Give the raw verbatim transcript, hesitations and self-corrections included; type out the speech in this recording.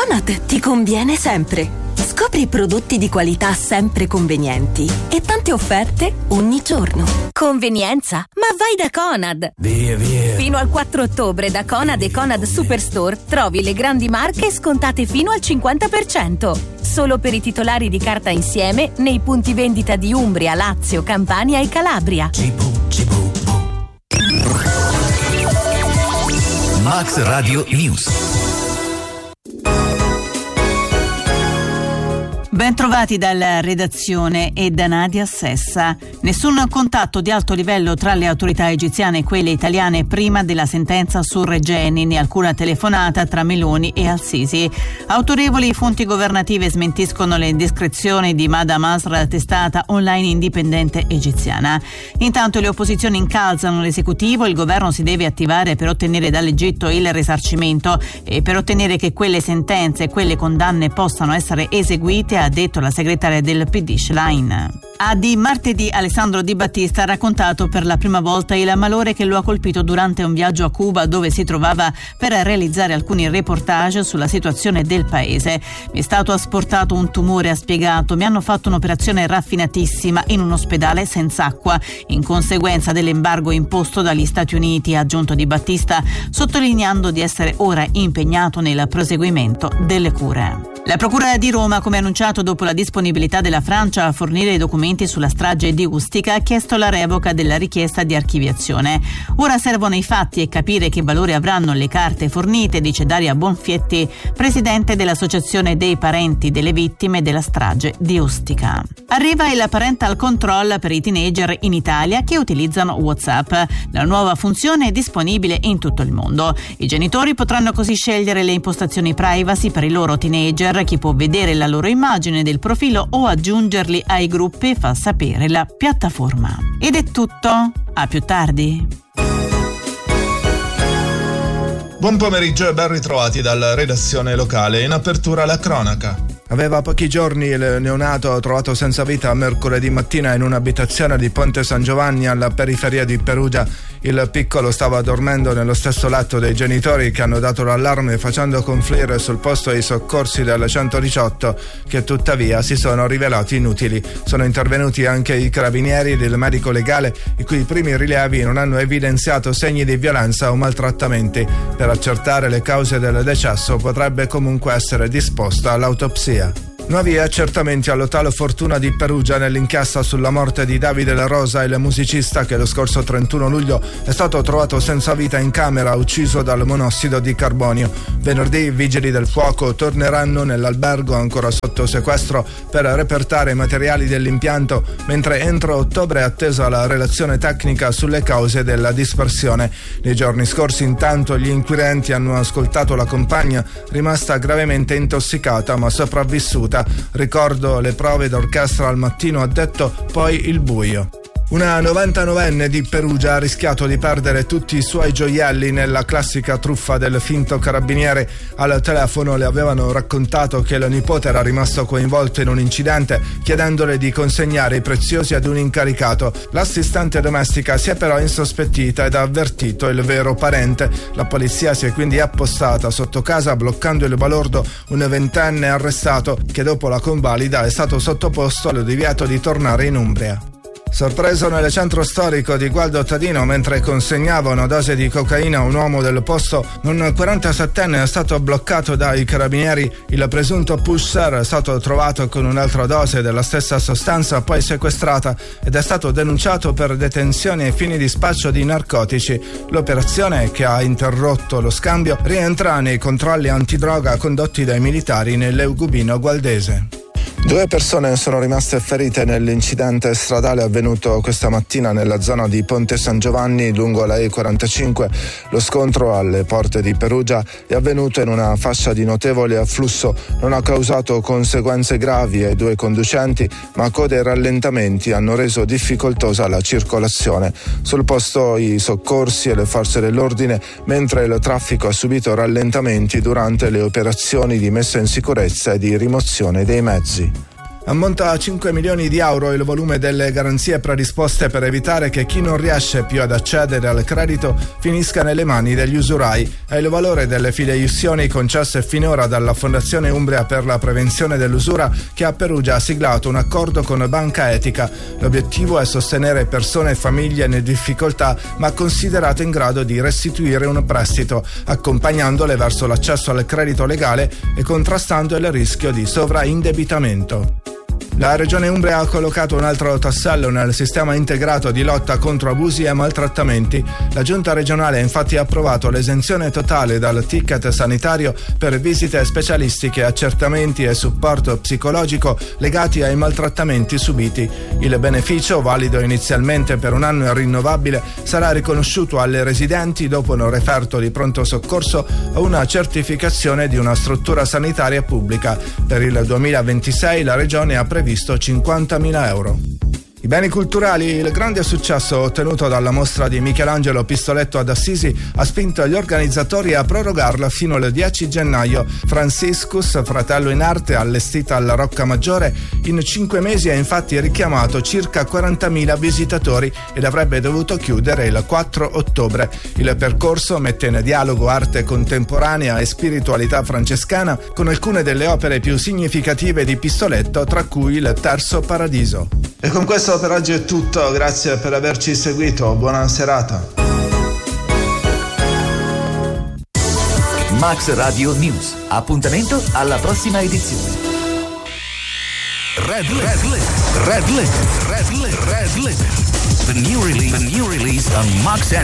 Conad ti conviene sempre. Scopri prodotti di qualità sempre convenienti e tante offerte ogni giorno. Convenienza? Ma vai da Conad! Via, via! Fino al quattro ottobre da Conad e Conad Superstore trovi le grandi marche scontate fino al cinquanta per cento. Solo per i titolari di carta insieme nei punti vendita di Umbria, Lazio, Campania e Calabria. Cibu, cibu, bu. Max Radio News. Ben trovati dalla redazione e da Nadia Sessa. Nessun contatto di alto livello tra le autorità egiziane e quelle italiane prima della sentenza su Regeni, né alcuna telefonata tra Meloni e Al-Sisi. Autorevoli fonti governative smentiscono le indiscrezioni di Mada Masra, testata online indipendente egiziana. Intanto le opposizioni incalzano l'esecutivo, il governo si deve attivare per ottenere dall'Egitto il risarcimento e per ottenere che quelle sentenze e quelle condanne possano essere eseguite, ha detto la segretaria del P D Schlein. A di martedì Alessandro Di Battista ha raccontato per la prima volta il malore che lo ha colpito durante un viaggio a Cuba, dove si trovava per realizzare alcuni reportage sulla situazione del paese. Mi è stato asportato un tumore, ha spiegato, mi hanno fatto un'operazione raffinatissima in un ospedale senza acqua in conseguenza dell'embargo imposto dagli Stati Uniti, ha aggiunto Di Battista, sottolineando di essere ora impegnato nel proseguimento delle cure. La Procura di Roma, come annunciato dopo la disponibilità della Francia a fornire i documenti sulla strage di Ustica, ha chiesto la revoca della richiesta di archiviazione. Ora servono i fatti e capire che valore avranno le carte fornite, dice Daria Bonfietti, presidente dell'Associazione dei parenti delle vittime della strage di Ustica. Arriva il parental control per i teenager in Italia che utilizzano WhatsApp. La nuova funzione è disponibile in tutto il mondo. I genitori potranno così scegliere le impostazioni privacy per i loro teenager, chi può vedere la loro immagine del profilo o aggiungerli ai gruppi, fa sapere la piattaforma. Ed è tutto, a più tardi. Buon pomeriggio e ben ritrovati dalla redazione locale. In apertura la cronaca. Aveva pochi giorni il neonato trovato senza vita mercoledì mattina in un'abitazione di Ponte San Giovanni alla periferia di Perugia. Il piccolo stava dormendo nello stesso letto dei genitori che hanno dato l'allarme, facendo confluire sul posto i soccorsi del centodiciotto, che tuttavia si sono rivelati inutili. Sono intervenuti anche i carabinieri del medico legale, i cui primi rilievi non hanno evidenziato segni di violenza o maltrattamenti. Per accertare le cause del decesso potrebbe comunque essere disposta l'autopsia. Nuovi accertamenti all'Hotel Fortuna di Perugia nell'inchiesta sulla morte di Davide La Rosa, il musicista che lo scorso trentuno luglio è stato trovato senza vita in camera, ucciso dal monossido di carbonio. Venerdì i vigili del fuoco torneranno nell'albergo ancora sotto sequestro per repertare i materiali dell'impianto, mentre entro ottobre è attesa la relazione tecnica sulle cause della dispersione. Nei giorni scorsi intanto gli inquirenti hanno ascoltato la compagna, rimasta gravemente intossicata ma sopravvissuta. Ricordo le prove d'orchestra al mattino, ha detto, poi il buio. Una novantanovenne di Perugia ha rischiato di perdere tutti i suoi gioielli nella classica truffa del finto carabiniere. Al telefono le avevano raccontato che il nipote era rimasto coinvolto in un incidente, chiedendole di consegnare i preziosi ad un incaricato. L'assistente domestica si è però insospettita ed ha avvertito il vero parente. La polizia si è quindi appostata sotto casa, bloccando il balordo, un ventenne arrestato che dopo la convalida è stato sottoposto al divieto di tornare in Umbria. Sorpreso nel centro storico di Gualdo Tadino mentre consegnava una dose di cocaina a un uomo del posto, un quarantasettenne è stato bloccato dai carabinieri. Il presunto pusher è stato trovato con un'altra dose della stessa sostanza, poi sequestrata, ed è stato denunciato per detenzione ai fini di spaccio di narcotici. L'operazione, che ha interrotto lo scambio, rientra nei controlli antidroga condotti dai militari nell'Eugubino gualdese. Due persone sono rimaste ferite nell'incidente stradale avvenuto questa mattina nella zona di Ponte San Giovanni lungo la E quarantacinque. Lo scontro alle porte di Perugia è avvenuto in una fascia di notevole afflusso, non ha causato conseguenze gravi ai due conducenti, ma code e rallentamenti hanno reso difficoltosa la circolazione. Sul posto i soccorsi e le forze dell'ordine, mentre il traffico ha subito rallentamenti durante le operazioni di messa in sicurezza e di rimozione dei mezzi. Ammonta a cinque milioni di euro il volume delle garanzie predisposte per evitare che chi non riesce più ad accedere al credito finisca nelle mani degli usurai e il valore delle fideiussioni concesse finora dalla Fondazione Umbria per la prevenzione dell'usura, che a Perugia ha siglato un accordo con Banca Etica. L'obiettivo è sostenere persone e famiglie in difficoltà ma considerate in grado di restituire un prestito, accompagnandole verso l'accesso al credito legale e contrastando il rischio di sovraindebitamento. La Regione Umbria ha collocato un altro tassello nel sistema integrato di lotta contro abusi e maltrattamenti. La Giunta regionale ha infatti approvato l'esenzione totale dal ticket sanitario per visite specialistiche, accertamenti e supporto psicologico legati ai maltrattamenti subiti. Il beneficio, valido inizialmente per un anno e rinnovabile, sarà riconosciuto alle residenti dopo un referto di pronto soccorso o una certificazione di una struttura sanitaria pubblica. Per il duemilaventisei la Regione ha previsto cinquantamila euro. I beni culturali. Il grande successo ottenuto dalla mostra di Michelangelo Pistoletto ad Assisi ha spinto gli organizzatori a prorogarla fino al dieci gennaio. Franciscus, fratello in arte, allestita alla Rocca Maggiore, in cinque mesi ha infatti richiamato circa quarantamila visitatori ed avrebbe dovuto chiudere il quattro ottobre. Il percorso mette in dialogo arte contemporanea e spiritualità francescana con alcune delle opere più significative di Pistoletto, tra cui il Terzo Paradiso. E con questo per oggi è tutto, grazie per averci seguito, buona serata. Max Radio News, appuntamento alla prossima edizione. Red Red Red Red Red Red Red Red The new release, the new release on Max